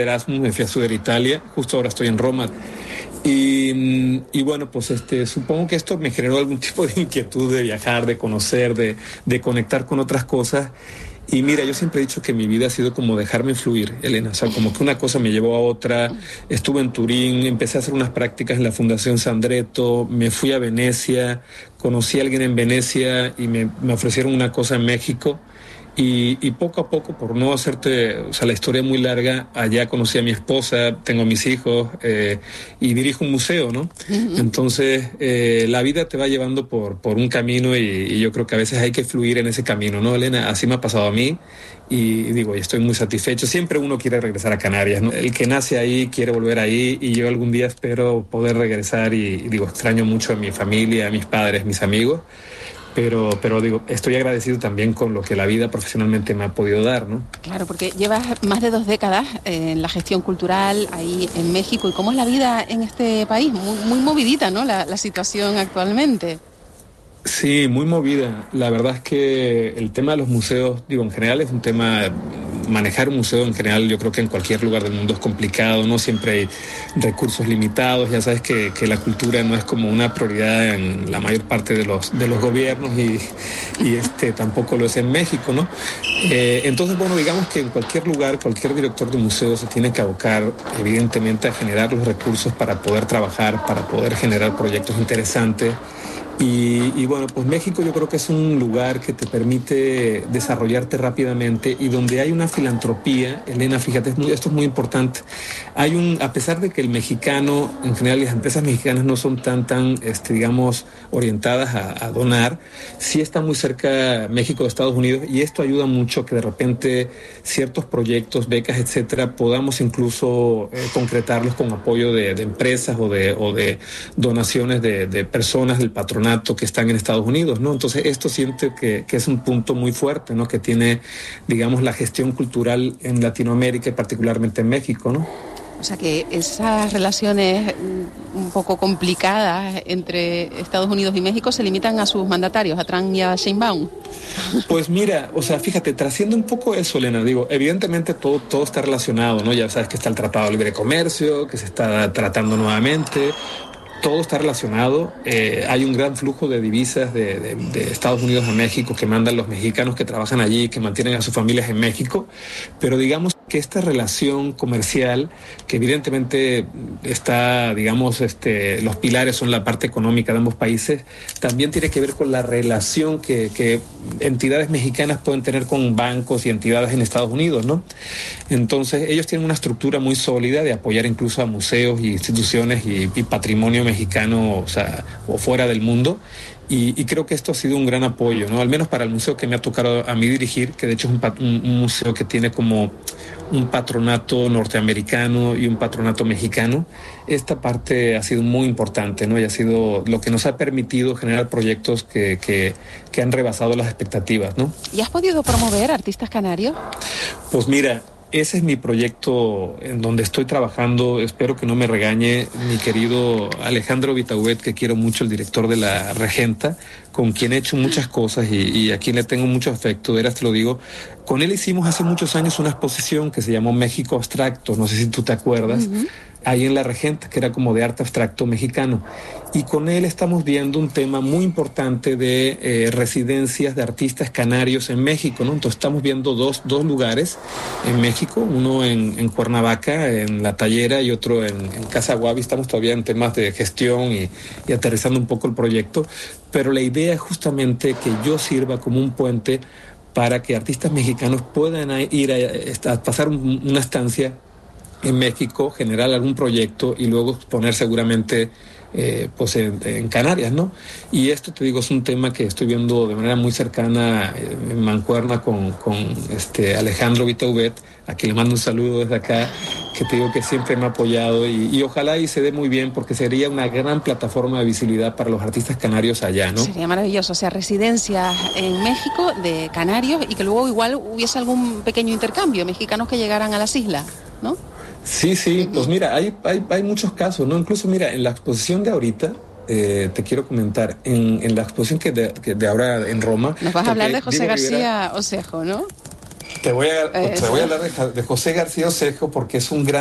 Erasmus, me fui a estudiar a Italia, justo ahora estoy en Roma. Y bueno, pues supongo que esto me generó algún tipo de inquietud de viajar, de conocer, de conectar con otras cosas. Y mira, yo siempre he dicho que mi vida ha sido como dejarme fluir, Elena. O sea, como que una cosa me llevó a otra. Estuve en Turín, empecé a hacer unas prácticas en la Fundación Sandretto, me fui a Venecia, conocí a alguien en Venecia y me ofrecieron una cosa en México. Y poco a poco, por no hacerte, o sea, la historia muy larga, allá conocí a mi esposa, tengo mis hijos y dirijo un museo, ¿no? Uh-huh. Entonces, la vida te va llevando por un camino y yo creo que a veces hay que fluir en ese camino, ¿no, Elena? Así me ha pasado a mí y digo, estoy muy satisfecho. Siempre uno quiere regresar a Canarias, ¿no? El que nace ahí quiere volver ahí y yo algún día espero poder regresar y digo, extraño mucho a mi familia, a mis padres, mis amigos. Pero digo, estoy agradecido también con lo que la vida profesionalmente me ha podido dar, ¿no? Claro, porque llevas más de 2 décadas en la gestión cultural ahí en México. ¿Y cómo es la vida en este país? Muy movidita, ¿no? La situación actualmente. Sí, muy movida. La verdad es que el tema de los museos, digo, en general es un tema, manejar un museo en general, yo creo que en cualquier lugar del mundo es complicado, ¿no? Siempre hay recursos limitados, ya sabes que la cultura no es como una prioridad en la mayor parte de los gobiernos y tampoco lo es en México, ¿no? Entonces, bueno, digamos que en cualquier lugar, cualquier director de museo se tiene que abocar, evidentemente, a generar los recursos para poder trabajar, para poder generar proyectos interesantes. Y bueno, pues México yo creo que es un lugar que te permite desarrollarte rápidamente y donde hay una filantropía. Elena, fíjate, esto es muy importante. A pesar de que el mexicano, en general las empresas mexicanas no son tan digamos, orientadas a donar, sí está muy cerca México de Estados Unidos y esto ayuda mucho que de repente ciertos proyectos, becas, etcétera, podamos incluso concretarlos con apoyo de empresas o de donaciones de personas del patronato que están en Estados Unidos, ¿no? Entonces esto siento que es un punto muy fuerte, ¿no? Que tiene, digamos, la gestión cultural en Latinoamérica y particularmente en México, ¿no? O sea que esas relaciones un poco complicadas entre Estados Unidos y México se limitan a sus mandatarios, a Trump y a Sheinbaum. Pues mira, o sea, fíjate, trasciende un poco eso, Elena, digo, evidentemente todo está relacionado, ¿no? Ya sabes que está el Tratado de Libre Comercio, que se está tratando nuevamente. Todo está relacionado. Hay un gran flujo de divisas de Estados Unidos a México que mandan los mexicanos que trabajan allí, que mantienen a sus familias en México. Pero digamos que esta relación comercial, que evidentemente está, digamos, los pilares son la parte económica de ambos países, también tiene que ver con la relación que entidades mexicanas pueden tener con bancos y entidades en Estados Unidos, ¿no? Entonces, ellos tienen una estructura muy sólida de apoyar incluso a museos y instituciones y patrimonio mexicano, o sea, o fuera del mundo. Y creo que esto ha sido un gran apoyo, ¿no? Al menos para el museo que me ha tocado a mí dirigir, que de hecho es un museo que tiene como un patronato norteamericano y un patronato mexicano. Esta parte ha sido muy importante, ¿no? Y ha sido lo que nos ha permitido generar proyectos que han rebasado las expectativas, ¿no? ¿Y has podido promover artistas canarios? Pues mira, ese es mi proyecto en donde estoy trabajando. Espero que no me regañe mi querido Alejandro Vitaubet, que quiero mucho, el director de La Regenta, con quien he hecho muchas cosas y a quien le tengo mucho afecto. De veras te lo digo. Con él hicimos hace muchos años una exposición que se llamó México Abstracto, no sé si tú te acuerdas, ahí en La Regenta, que era como de arte abstracto mexicano. Y con él estamos viendo un tema muy importante de residencias de artistas canarios en México, ¿no? Entonces estamos viendo dos lugares en México, uno en Cuernavaca, en La Tallera, y otro en Casa Guavi. Estamos todavía en temas de gestión y aterrizando un poco el proyecto, pero la idea es justamente que yo sirva como un puente para que artistas mexicanos puedan ir a pasar una estancia en México, generar algún proyecto y luego exponer seguramente pues en Canarias, ¿no? Y esto, te digo, es un tema que estoy viendo de manera muy cercana, en mancuerna con Alejandro Vitaubet, a quien le mando un saludo desde acá, que te digo que siempre me ha apoyado y ojalá y se dé muy bien, porque sería una gran plataforma de visibilidad para los artistas canarios allá, ¿no? Sería maravilloso, o sea, residencias en México de canarios y que luego igual hubiese algún pequeño intercambio, mexicanos que llegaran a las islas, ¿no? Sí, pues mira, hay muchos casos, ¿no? Incluso mira, en la exposición de ahorita, te quiero comentar, en la exposición que de ahora en Roma... Nos vas a hablar de José García Osejo, ¿no? Te voy a hablar de José García Osejo porque es un gran